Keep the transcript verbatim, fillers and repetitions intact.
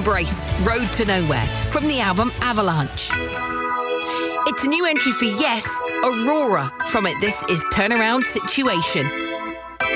Embrace, Road to Nowhere, from the album Avalanche. It's a new entry for Yes, Aurora. From it, this is Turnaround Situation.